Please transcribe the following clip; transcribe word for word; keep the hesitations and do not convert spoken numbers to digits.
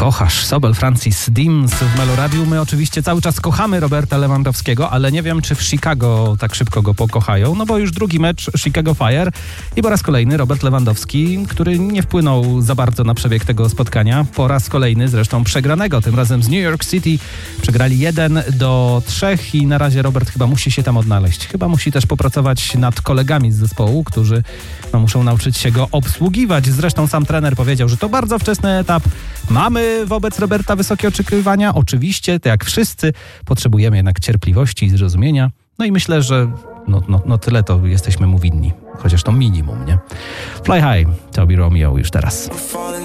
kochasz. Sobel, Francis Dims w Meloradiu. My oczywiście cały czas kochamy Roberta Lewandowskiego, ale nie wiem, czy w Chicago tak szybko go pokochają, no bo już drugi mecz Chicago Fire i po raz kolejny Robert Lewandowski, który nie wpłynął za bardzo na przebieg tego spotkania. Po raz kolejny zresztą przegranego, tym razem z New York City. Przegrali jeden do trzech i na razie Robert chyba musi się tam odnaleźć. Chyba musi też popracować nad kolegami z zespołu, którzy no, muszą nauczyć się go obsługiwać. Zresztą sam trener powiedział, że to bardzo wczesny etap. Mamy wobec Roberta wysokie oczekiwania. Oczywiście, tak jak wszyscy, potrzebujemy jednak cierpliwości i zrozumienia. No i myślę, że no, no, no tyle to jesteśmy mu winni. Chociaż to minimum, nie? Fly High, Toby Romeo już teraz.